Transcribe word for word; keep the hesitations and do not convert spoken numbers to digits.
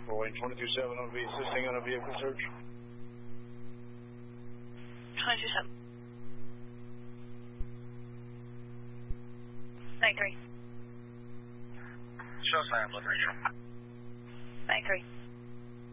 Boeing twenty-two seven will be assisting on a vehicle search. twenty-two seven. nine three. Show sign, Blood Rachel. nine three.